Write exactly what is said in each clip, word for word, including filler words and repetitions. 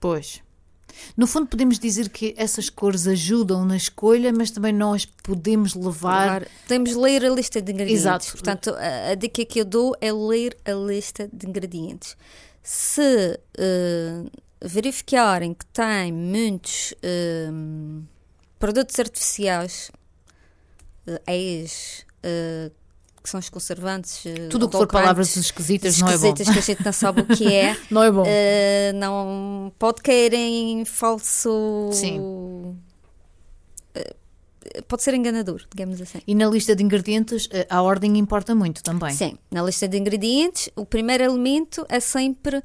Pois. No fundo podemos dizer que essas cores ajudam na escolha, mas também nós podemos levar... Claro. Podemos ler a lista de ingredientes. Exato. Portanto, a, a dica que eu dou é ler a lista de ingredientes. Se uh, verificarem que tem muitos uh, produtos artificiais, uh, ex, uh, que são os conservantes, tudo o que for palavras esquisitas, não é bom. Esquisitas que a gente não sabe o que é. Não é bom. Uh, não pode cair em falso... Sim. Uh, pode ser enganador, digamos assim. E na lista de ingredientes a ordem importa muito também. Sim, na lista de ingredientes o primeiro elemento é sempre uh,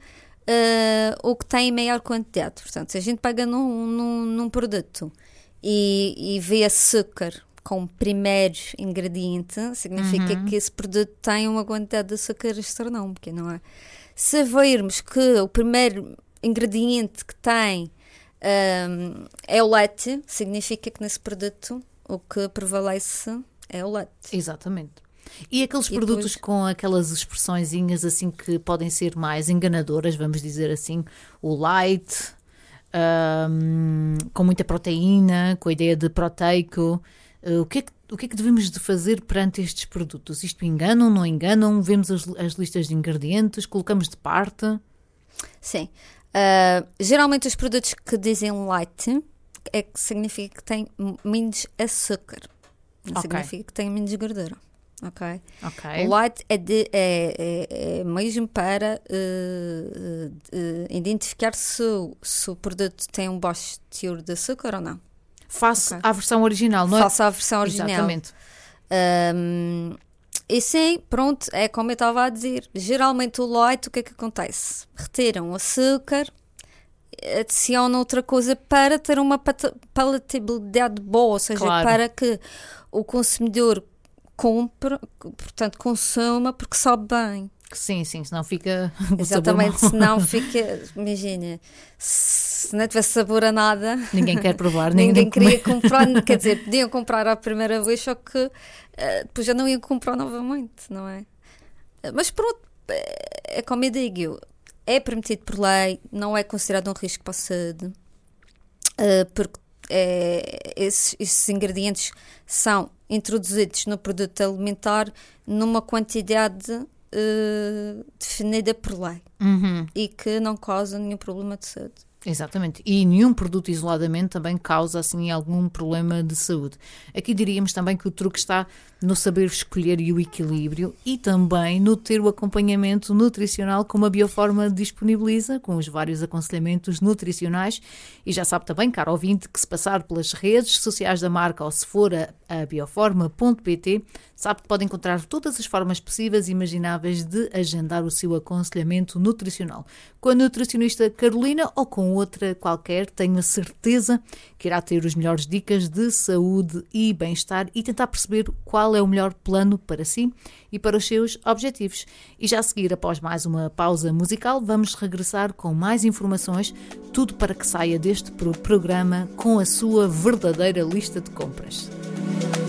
o que tem maior quantidade. Portanto, se a gente pega num, num, num produto e, e vê açúcar como primeiro ingrediente, significa uhum. que esse produto tem uma quantidade de açúcar astronómica, não é? Se virmos que o primeiro ingrediente que tem um, é o leite, significa que nesse produto o que prevalece é o leite. Exatamente. E aqueles e produtos depois... com aquelas expressõezinhas assim que podem ser mais enganadoras, vamos dizer assim, o light, um, com muita proteína, com a ideia de proteico. Uh, o, que é que, o que é que devemos de fazer perante estes produtos? Isto enganam, não enganam? Vemos as, as listas de ingredientes, colocamos de parte? Sim. Uh, geralmente os produtos que dizem light é que significa que tem menos açúcar. Não okay. significa que tem menos gordura. Ok? okay. O light é, de, é, é, é mesmo para uh, uh, identificar se, se o produto tem um baixo teor de açúcar ou não. Face okay. à versão original, não é? Face à versão original. Exatamente. Um, e sim, pronto, é como eu estava a dizer. Geralmente o light, o que é que acontece? Retiram o açúcar, adicionam outra coisa para ter uma palatabilidade boa, ou seja, claro. para que o consumidor compre, portanto, consuma porque sabe bem. Sim, sim, senão fica... Exatamente, senão fica... Imagina, se não tivesse sabor a nada... Ninguém quer provar, ninguém, ninguém queria comprar, quer dizer, podiam comprar à primeira vez, só que uh, depois já não iam comprar novamente, não é? Mas pronto, é como eu digo, é permitido por lei, não é considerado um risco para a saúde, uh, porque é, esses, esses ingredientes são introduzidos no produto alimentar numa quantidade... Uh, definida por lei uhum. e que não causa nenhum problema de saúde. Exatamente, e nenhum produto isoladamente também causa assim algum problema de saúde. Aqui diríamos também que o truque está no saber escolher e o equilíbrio e também no ter o acompanhamento nutricional como a Bioforma disponibiliza, com os vários aconselhamentos nutricionais. E já sabe também, caro ouvinte, que se passar pelas redes sociais da marca ou se for a, a bioforma ponto pt, sabe que pode encontrar todas as formas possíveis e imagináveis de agendar o seu aconselhamento nutricional. Com a nutricionista Carolina ou com outra qualquer, tenho a certeza que irá ter as melhores dicas de saúde e bem-estar e tentar perceber qual é o melhor plano para si e para os seus objetivos. E já a seguir, após mais uma pausa musical, vamos regressar com mais informações, tudo para que saia deste programa com a sua verdadeira lista de compras.